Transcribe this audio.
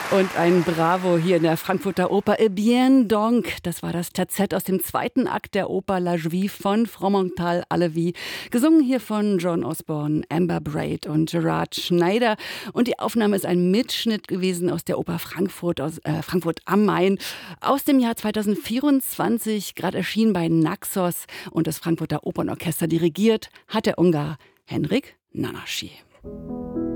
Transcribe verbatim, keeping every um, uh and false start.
Und ein Bravo hier in der Frankfurter Oper. Eh bien donc, das war das Terzett aus dem zweiten Akt der Oper La Juive von Fromental Alevi. Gesungen hier von John Osborne, Amber Braid und Gerard Schneider. Und die Aufnahme ist ein Mitschnitt gewesen aus der Oper Frankfurt, aus äh, Frankfurt am Main aus dem Jahr zweitausendvierundzwanzig, gerade erschienen bei Naxos. Und das Frankfurter Opernorchester dirigiert hat der Ungar Henrik Nanaschi.